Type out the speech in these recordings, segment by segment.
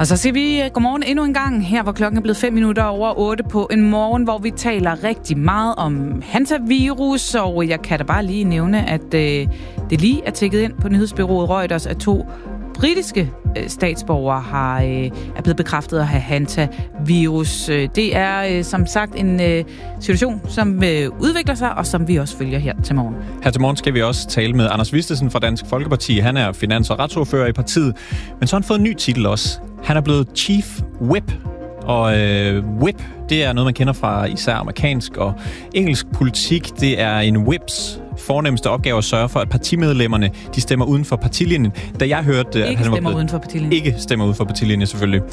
Og så siger vi godmorgen endnu en gang, her hvor klokken er blevet 8:05 på en morgen, hvor vi taler rigtig meget om hantavirus, og jeg kan da bare lige nævne, at det lige er tækket ind på nyhedsbureauet Reuters, at 2 britiske statsborgere er blevet bekræftet at have hantavirus. Det er som sagt en situation, som udvikler sig, og som vi også følger her til morgen. Her til morgen skal vi også tale med Anders Vistesen fra Dansk Folkeparti. Han er finans- og retsordfører i partiet, men så har han fået en ny titel også. Han er blevet Chief Whip. Og whip, det er noget, man kender fra især amerikansk og engelsk politik. Det er en whips fornemmeste opgave at sørge for, at partimedlemmerne, de stemmer uden for partilinjen. Da jeg hørte, at han var blevet... uden for partilinjen. Ikke stemmer uden for partilinjen, selvfølgelig.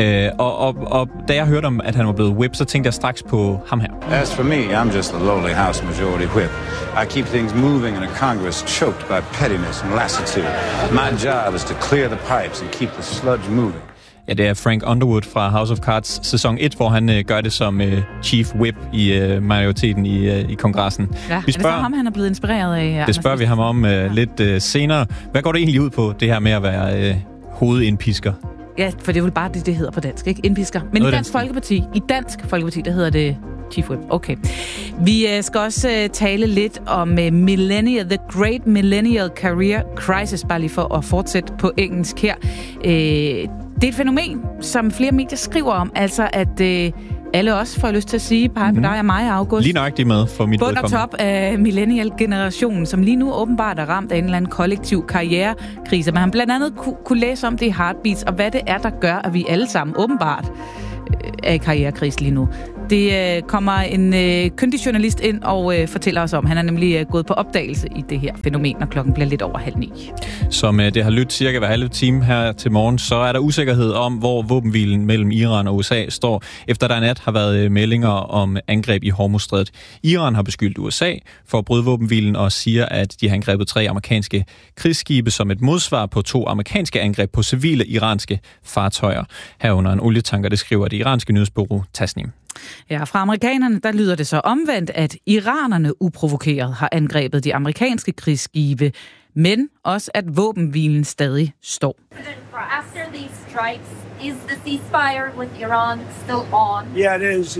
Og da jeg hørte om, at han var blevet whip, så tænkte jeg straks på ham her. As for me, I'm just a lowly House Majority Whip. I keep things moving in a Congress choked by pettiness and lassitude. My job is to clear the pipes and keep the sludge moving. Ja, det er Frank Underwood fra House of Cards sæson 1, hvor han gør det som Chief Whip i majoriteten i kongressen. Ja, er det så ham, han er blevet inspireret af? Det spørger vi ham om lidt senere. Hvad går det egentlig ud på, det her med at være hovedindpisker? Ja, for det er vel bare det hedder på dansk, ikke? Indpisker. Men i Dansk Folkeparti, der hedder det Chief Whip. Okay. Vi skal også tale lidt om The Great Millennial Career Crisis, bare lige for at fortsætte på engelsk her. Det er et fænomen, som flere medier skriver om, altså at alle os, får jeg lyst til at sige, peger på dig og mig, August. Lige nøjagtigt med for mit vedkommende. Bund og top af millennial-generationen, som lige nu åbenbart er ramt af en eller anden kollektiv karrierekrise. Man har blandt andet kunne læse om det i Heartbeats, og hvad det er, der gør, at vi alle sammen åbenbart er i karrierekrise lige nu. Det kommer en kyndig journalist ind og fortæller os om. Han er nemlig gået på opdagelse i det her fænomen, og klokken bliver lidt over 8:30. Som det har lyttet cirka hver halve time her til morgen, så er der usikkerhed om, hvor våbenhvilen mellem Iran og USA står, efter der i nat har været meldinger om angreb i Hormuzstrædet. Iran har beskyldt USA for at bryde våbenhvilen og siger, at de har angrebet 3 amerikanske krigsskibe som et modsvar på 2 amerikanske angreb på civile iranske fartøjer. Herunder en olietanker, det skriver det iranske nyhedsbureau Tasnim. Ja, fra amerikanerne, der lyder det så omvendt, at iranerne uprovokeret har angrebet de amerikanske krigsskibe, men også at våbenhvilen stadig står. After these strikes, is the ceasefire with Iran still on? Yeah, it is.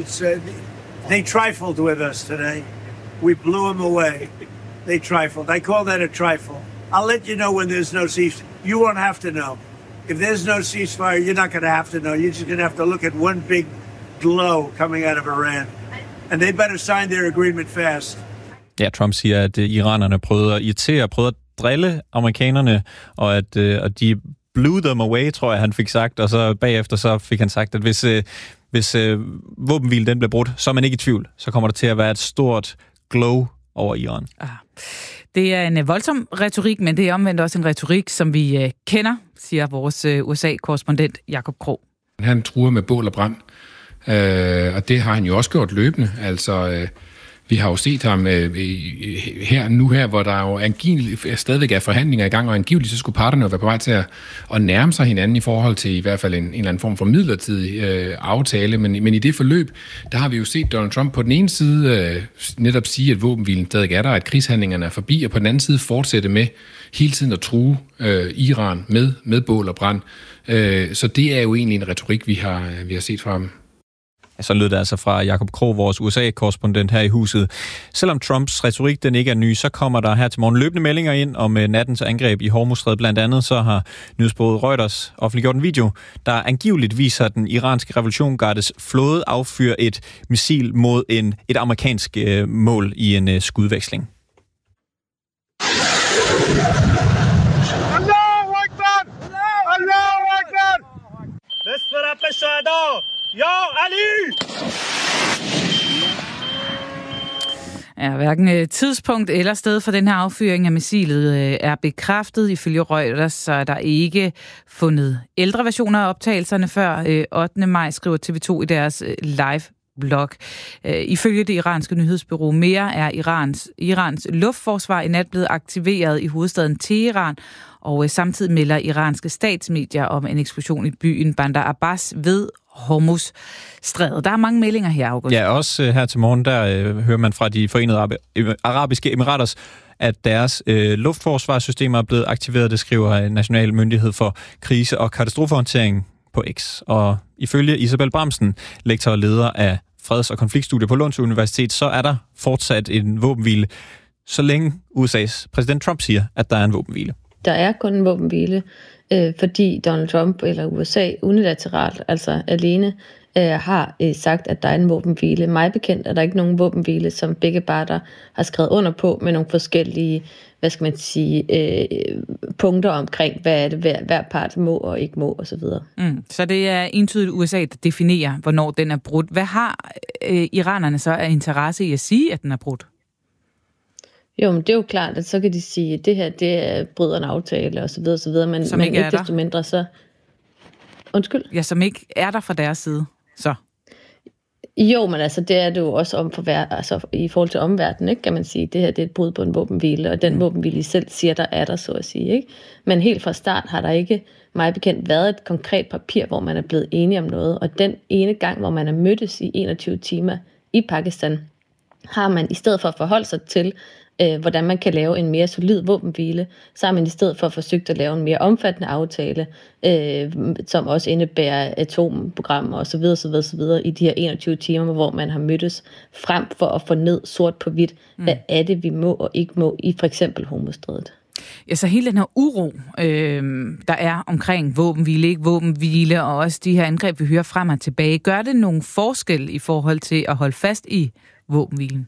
They trifled with us today. We blew them away. They trifled. I call that a trifle. I'll let you know when there's no ceasefire. You won't have to know. If there's no ceasefire, you're not going to have to know. You're just going to have to look at one big glow coming out of Iran. And they better sign their agreement fast. Ja, Trump siger, at iranerne prøvede at irritere, prøvede at drille amerikanerne, og at de blew them away, tror jeg, han fik sagt. Og så bagefter så fik han sagt, at hvis våbenhvilen den bliver brudt, så er man ikke i tvivl. Så kommer der til at være et stort glow over Iran. Det er en voldsom retorik, men det er omvendt også en retorik, som vi kender, siger vores USA-korrespondent Jakob Krog. Han truer med bål og brand. Og det har han jo også gjort løbende. Altså, vi har jo set ham her, hvor der jo angiveligt stadigvæk er forhandlinger i gang, og angiveligt så skulle parterne være på vej til at nærme sig hinanden i forhold til i hvert fald en eller anden form for midlertidig aftale. Men i det forløb, der har vi jo set Donald Trump på den ene side netop sige, at våbenhvilen stadig er der, at krigshandlingerne er forbi, og på den anden side fortsætte med hele tiden at true Iran med bål og brand. Så det er jo egentlig en retorik, vi har set fra ham. Så lød det altså fra Jakob Krog, vores USA-korrespondent her i huset. Selvom Trumps retorik den ikke er ny, så kommer der her til morgen løbende meldinger ind om nattens angreb i Hormuzstrædet. Blandt andet så har nyhedsbureauet Reuters offentliggjort en video, der angiveligt viser, at den iranske revolutionsgardes flåde affyrer et missil mod et amerikansk mål i en skudveksling. Ja, hverken tidspunkt eller sted for den her affyring af missilet er bekræftet. Ifølge Reuters så er der ikke fundet ældre versioner af optagelserne før 8. maj, skriver TV2 i deres live-blog. Ifølge det iranske nyhedsbureau mere er Irans luftforsvar i nat blevet aktiveret i hovedstaden Teheran, og samtidig melder iranske statsmedier om en eksplosion i byen Bandar Abbas ved Hormuzstrædet. Der er mange meldinger her, August. Ja, også her til morgen, der hører man fra de Forenede Arabiske Emiraters, at deres luftforsvarssystemer er blevet aktiveret. Det skriver National Myndighed for Krise- og Katastrofehåndtering på X. Og ifølge Isabel Bramsen, lektor og leder af freds- og konfliktstudier på Lunds Universitet, så er der fortsat en våbenhvile, så længe USA's præsident Trump siger, at der er en våbenhvile. Der er kun en våbenhvile, fordi Donald Trump eller USA unilateralt, altså alene, har sagt, at der er en våbenhvile. Mig bekendt er der ikke nogen våbenhvile, som begge parter har skrevet under på, med nogle forskellige, punkter omkring, hvad er det hver part må og ikke må, osv. Så det er entydigt USA, der definerer, hvornår den er brudt. Hvad har iranerne så af interesse i at sige, at den er brudt? Jo, men det er jo klart, at så kan de sige, at det her, det bryder en aftale, osv., men ikke desto mindre så... Undskyld? Ja, som ikke er der fra deres side, så... Jo, men altså, det er det jo også i forhold til omverdenen, ikke, kan man sige. Det her, det er et brud på en våbenhvile, og den våbenhvile I selv siger, der er der, så at sige, ikke? Men helt fra start har der ikke, mig bekendt, været et konkret papir, hvor man er blevet enige om noget. Og den ene gang, hvor man er mødtes i 21 timer i Pakistan, har man i stedet for at forholde sig til, hvordan man kan lave en mere solid våbenhvile, så har man i stedet for forsøgt at lave en mere omfattende aftale, som også indebærer atomprogrammer osv. i de her 21 timer, hvor man har mødtes frem for at få ned sort på hvidt, hvad er det, vi må og ikke må i for eksempel Hormuzstrædet. Ja, så hele den her uro, der er omkring våbenhvile, ikke våbenhvile, og også de her angreb, vi hører frem og tilbage, gør det nogen forskel i forhold til at holde fast i våbenhvilen?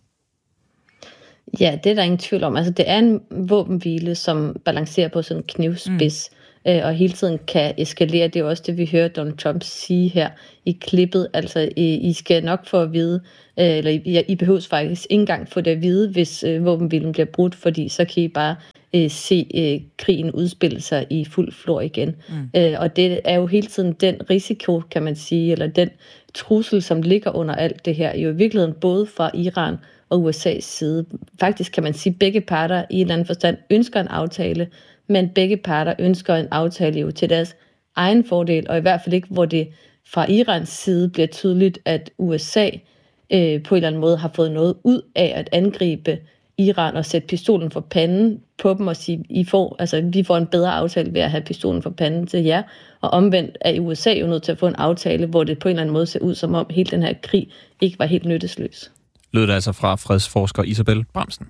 Ja, det er der ingen tvivl om. Altså, det er en våbenhvile, som balancerer på sådan en knivspids, og hele tiden kan eskalere. Det er også det, vi hører Donald Trump sige her i klippet. Altså, I skal nok få at vide, eller I behøves faktisk ikke engang få det at vide, hvis våbenhvilen bliver brudt, fordi så kan I bare se krigen udspille sig i fuld flor igen. Og det er jo hele tiden den risiko, kan man sige, eller den trussel, som ligger under alt det her, jo i virkeligheden både fra Iran og USA's side. Faktisk kan man sige, at begge parter i en eller anden forstand ønsker en aftale, men begge parter ønsker en aftale jo til deres egen fordel, og i hvert fald ikke, hvor det fra Irans side bliver tydeligt, at USA på en eller anden måde har fået noget ud af at angribe Iran og sætte pistolen for panden på dem og sige, vi får en bedre aftale ved at have pistolen for panden til jer, og omvendt er USA jo nødt til at få en aftale, hvor det på en eller anden måde ser ud, som om hele den her krig ikke var helt nyttesløs. Lød det altså fra fredsforsker Isabel Bramsen.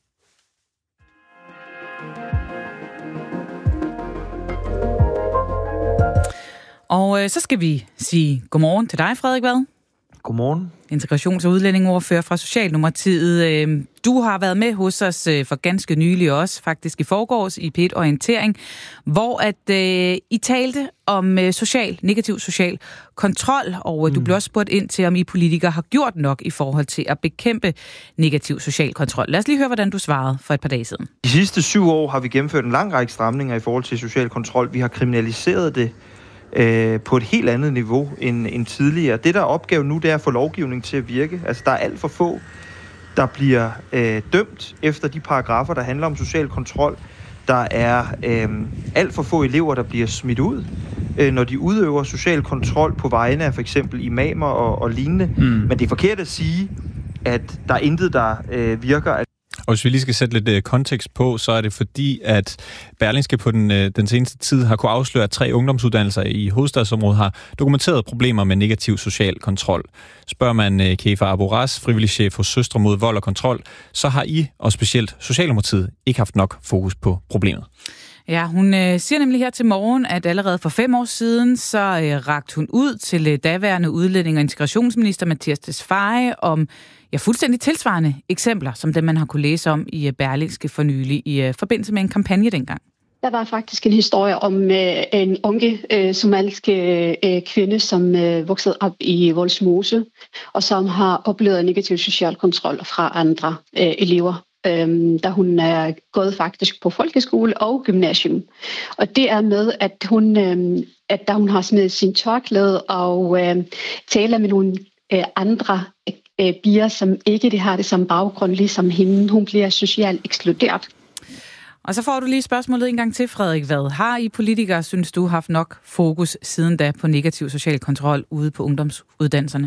Og så skal vi sige godmorgen til dig, Frederik Vad. Godmorgen. Integrations- og udlændingeordfører fra Socialdemokratiet. Du har været med hos os for ganske nylig også, faktisk i forgårs i P1 Orientering, hvor at I talte om negativ social kontrol, og du blev også spurgt ind til, om I politikere har gjort nok i forhold til at bekæmpe negativ social kontrol. Lad os lige høre, hvordan du svarede for et par dage siden. De sidste 7 år har vi gennemført en lang række stramninger i forhold til social kontrol. Vi har kriminaliseret det på et helt andet niveau end tidligere. Det, der er opgaven nu, det er at få lovgivning til at virke. Altså, der er alt for få, der bliver dømt efter de paragrafer, der handler om social kontrol. Der er alt for få elever, der bliver smidt ud, når de udøver social kontrol på vegne af for eksempel imamer og lignende. Men det er forkert at sige, at der er intet, der virker. Og hvis vi lige skal sætte lidt kontekst på, så er det fordi, at Berlingske på den seneste tid har kunne afsløre, at 3 ungdomsuddannelser i hovedstadsområdet har dokumenteret problemer med negativ social kontrol. Spørger man Kefa Aboraz, frivillig chef hos Søstre mod vold og kontrol, så har I, og specielt Socialdemokratiet, ikke haft nok fokus på problemet. Ja, hun siger nemlig her til morgen, at allerede for 5 år siden, så rakte hun ud til daværende udlænding- og integrationsminister Mattias Tesfaye om fuldstændig tilsvarende eksempler, som dem man har kunne læse om i Berlingske for nylig i forbindelse med en kampagne dengang. Der var faktisk en historie om en unge somalisk kvinde, som voksede op i Vollsmose, og som har oplevet negativ social kontrol fra andre elever, da hun er gået faktisk på folkeskole og gymnasium. Og det er med, at da hun har smidt sin tørklæde og taler med nogle andre piger, som ikke har det som baggrund, ligesom hende, hun bliver socialt ekskluderet. Og så får du lige spørgsmålet en gang til, Frederik Vad. Har I politikere, synes du, haft nok fokus siden da på negativ social kontrol ude på ungdomsuddannelserne?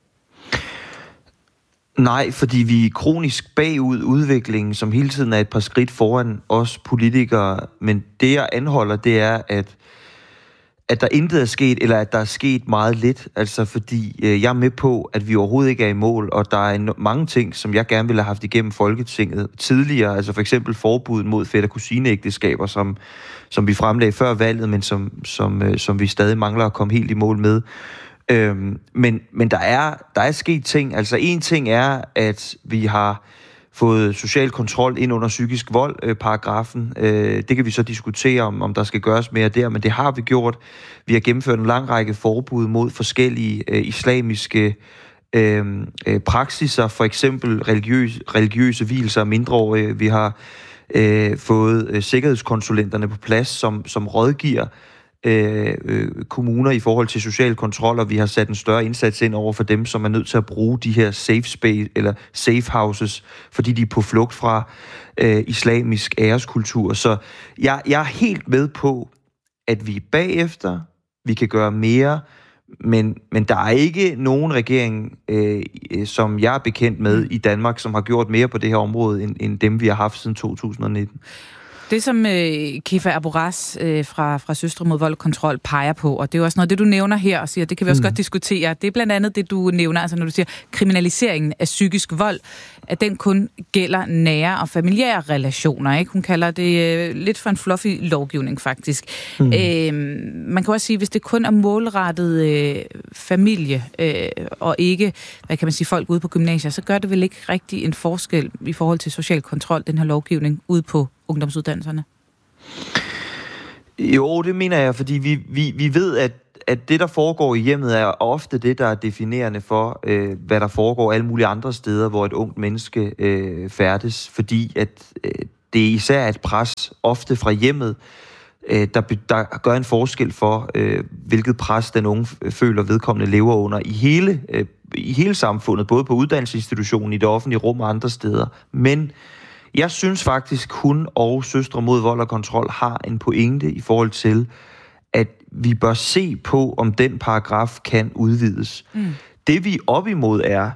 Nej, fordi vi er kronisk bagud udviklingen, som hele tiden er et par skridt foran os politikere. Men det, jeg anholder, det er, at der intet er sket, eller at der er sket meget lidt. Altså fordi jeg er med på, at vi overhovedet ikke er i mål, og der er mange ting, som jeg gerne ville have haft igennem Folketinget tidligere. Altså for eksempel forbud mod fætter-kusineægteskaber, som vi fremlagde før valget, men som vi stadig mangler at komme helt i mål med. Men der er sket ting. Altså en ting er, at vi har fået social kontrol ind under psykisk vold-paragrafen. Det kan vi så diskutere, om der skal gøres mere der, men det har vi gjort. Vi har gennemført en lang række forbud mod forskellige islamiske praksiser, for eksempel religiøse vielser af mindreårige. Vi har fået sikkerhedskonsulenterne på plads, som rådgiver kommuner i forhold til social kontrol, og vi har sat en større indsats ind over for dem, som er nødt til at bruge de her safe space eller safe houses, fordi de er på flugt fra islamisk æreskultur. Så jeg er helt med på, at vi bagefter, vi kan gøre mere, men der er ikke nogen regering, som jeg er bekendt med i Danmark, som har gjort mere på det her område, end dem, vi har haft siden 2019. Det, som Kifa Aboraz fra Søstre mod Vold og Kontrol peger på, og det er jo også noget, det du nævner her og siger, det kan vi også godt diskutere, det er blandt andet det, du nævner, altså når du siger kriminaliseringen af psykisk vold, at den kun gælder nære og familiære relationer, ikke? Hun kalder det lidt for en fluffy lovgivning, faktisk. Man kan også sige, hvis det kun er målrettet familie, og ikke, hvad kan man sige, folk ude på gymnasier, så gør det vel ikke rigtig en forskel i forhold til social kontrol, den her lovgivning, ude på ungdomsuddannelserne? Jo, det mener jeg, fordi vi ved, at det, der foregår i hjemmet, er ofte det, der er definerende for, hvad der foregår alle mulige andre steder, hvor et ungt menneske færdes, fordi at det især er et pres, ofte fra hjemmet, der gør en forskel for, hvilket pres den unge føler vedkommende lever under i hele samfundet, både på uddannelsesinstitutionen, i det offentlige rum og andre steder. Men jeg synes faktisk, hun og Søstre mod Vold og Kontrol har en pointe i forhold til, at vi bør se på, om den paragraf kan udvides. Det vi er op imod er,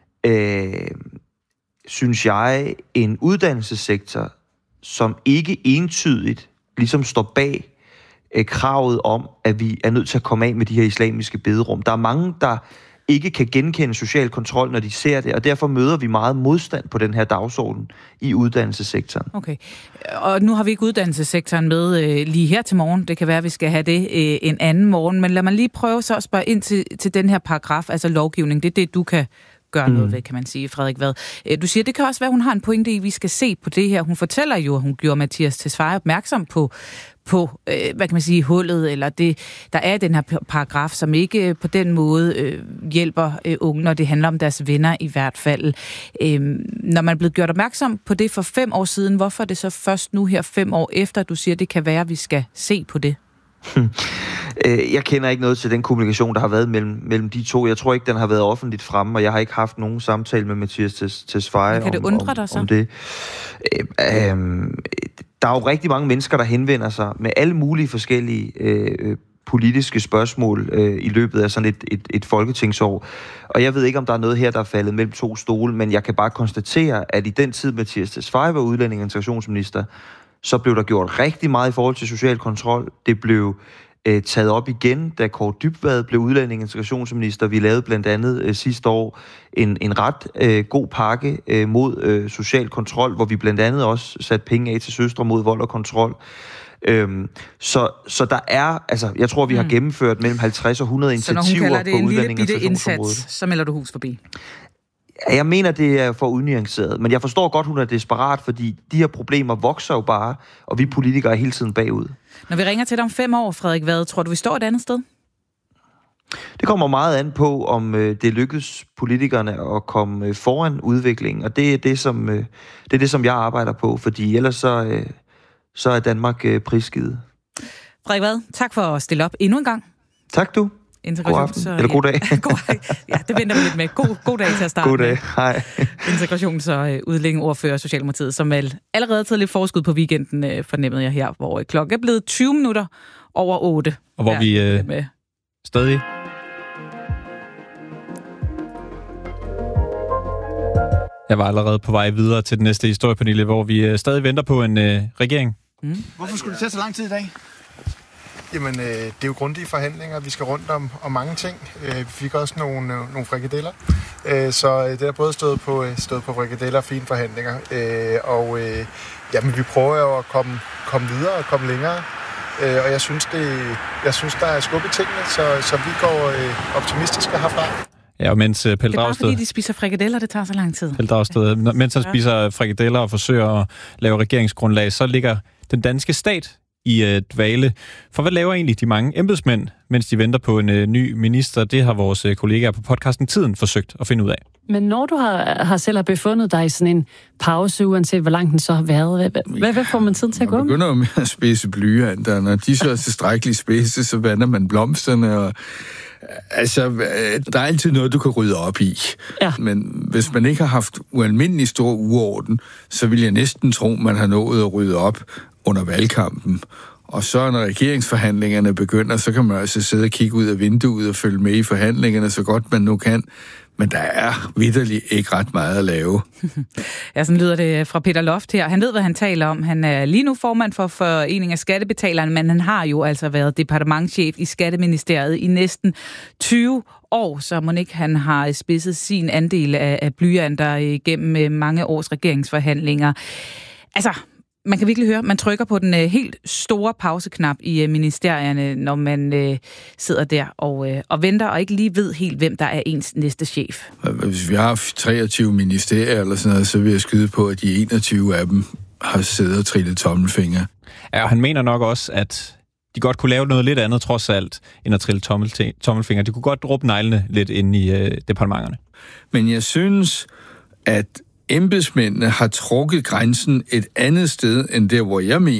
synes jeg, en uddannelsessektor, som ikke entydigt ligesom står bag kravet om, at vi er nødt til at komme af med de her islamiske bederum. Der er mange, der ikke kan genkende social kontrol, når de ser det, og derfor møder vi meget modstand på den her dagsorden i uddannelsessektoren. Okay, og nu har vi ikke uddannelsessektoren med lige her til morgen. Det kan være, at vi skal have det en anden morgen, men lad mig lige prøve så at spørge ind til den her paragraf, altså lovgivning. Det er det, du kan gøre noget ved, kan man sige, Frederik Vad. Du siger, det kan også være, hun har en pointe i, at vi skal se på det her. Hun fortæller jo, at hun gjorde Mathias Tesfaye opmærksom på hvad kan man sige, hullet, eller det, der er den her paragraf, som ikke på den måde hjælper unge, når det handler om deres venner i hvert fald. Når man er blevet gjort opmærksom på det for 5 år siden, hvorfor er det så først nu her 5 år efter, at du siger, at det kan være, at vi skal se på det? Jeg kender ikke noget til den kommunikation, der har været mellem de to. Jeg tror ikke, den har været offentligt fremme, og jeg har ikke haft nogen samtale med Mathias Tesfaye om det. Der er jo rigtig mange mennesker, der henvender sig med alle mulige forskellige politiske spørgsmål i løbet af sådan et folketingsår. Og jeg ved ikke, om der er noget her, der er faldet mellem 2 stole, men jeg kan bare konstatere, at i den tid, Mathias Tesfaye var udlænding- og integrationsminister, så blev der gjort rigtig meget i forhold til social kontrol. Det blev taget op igen, da Kaare Dybvad blev udlænding- og integrationsminister. Vi lavede blandt andet sidste år en ret god pakke mod social kontrol, hvor vi blandt andet også satte penge af til Søstre mod Vold og Kontrol. Så der er, altså, jeg tror, vi har gennemført mellem 50 og 100 initiativer på udlænding- og integrationsområdet. Så melder du hus forbi. Jeg mener, det er for unuanceret, men jeg forstår godt, hun er desperat, fordi de her problemer vokser jo bare, og vi politikere er hele tiden bagud. Når vi ringer til dig om 5 år, Frederik Vad, tror du, vi står et andet sted? Det kommer meget an på, om det lykkes politikerne at komme foran udviklingen, og det er det, som jeg arbejder på, fordi ellers så er Danmark prisgivet. Frederik Vad, tak for at stille op endnu en gang. Tak du. God aften, eller god dag. Ja, det venter vi lidt med. God dag til at starte. God dag, hej. Integrations- og udlændingeordfører Socialdemokratiet, som allerede har taget lidt forskud på weekenden, fornemmede jeg her, hvor klokken er blevet 20 minutter over 8. Og hvor vi stadig... Jeg var allerede på vej videre til den næste historiepanel, hvor vi stadig venter på en regering. Hvorfor skulle det tage så lang tid i dag? Jamen, det er jo grundige forhandlinger. Vi skal rundt om mange ting. Vi fik også nogle frikadeller. Så det har både stået på frikadeller og fine forhandlinger. Jamen, vi prøver jo at komme videre og komme længere. Og jeg synes, der er skub i tingene, så vi går optimistiske herfra. Ja, og mens Pelle Dragsted... Det er bare fordi, de spiser frikadeller, det tager så lang tid. Pelle Dragsted, mens han spiser frikadeller og forsøger at lave regeringsgrundlag, så ligger den danske stat i dvale. For hvad laver egentlig de mange embedsmænd, mens de venter på en ny minister? Det har vores kollegaer på podcasten Tiden forsøgt at finde ud af. Men når du selv har befundet dig i sådan en pause, uanset hvor lang den så har været, hvad får man tid til at gå? Man begynder jo med at spidse blyanter. Når de så er tilstrækkeligt spidse, så vander man blomsterne. Og, altså, der er altid noget, du kan rydde op i. Ja. Men hvis man ikke har haft ualmindelig stor uorden, så vil jeg næsten tro, man har nået at rydde op under valgkampen. Og så når regeringsforhandlingerne begynder, så kan man altså sidde og kigge ud af vinduet og følge med i forhandlingerne så godt man nu kan. Men der er vitterligt ikke ret meget at lave. Ja, sådan lyder det fra Peter Loft her. Han ved, hvad han taler om. Han er lige nu formand for Foreningen af Skattebetalerne, men han har jo altså været departementschef i Skatteministeriet i næsten 20 år, så må ikke han har spidset sin andel af blyanter gennem mange års regeringsforhandlinger. Altså, man kan virkelig høre, man trykker på den helt store pauseknap i ministerierne, når man sidder der og venter og ikke lige ved helt, hvem der er ens næste chef. Hvis vi har 23 ministerier eller sådan noget, så vil jeg skyde på, at de 21 af dem har siddet og trillet tommelfinger. Ja, og han mener nok også, at de godt kunne lave noget lidt andet trods alt, end at trille tommelfinger. De kunne godt råbe neglene lidt inde i departementerne. Men jeg synes, at embedsmændene har trukket grænsen et andet sted, end der, hvor jeg mener,